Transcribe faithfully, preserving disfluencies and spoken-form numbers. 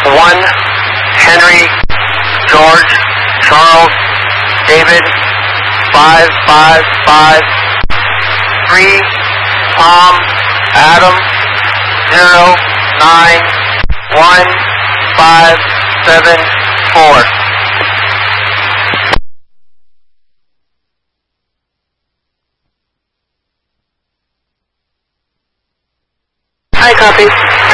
one, Henry, George, Charles, David, five, five, five, three, Tom, Adam, zero, nine, one, five, seven, four. Hi, copy.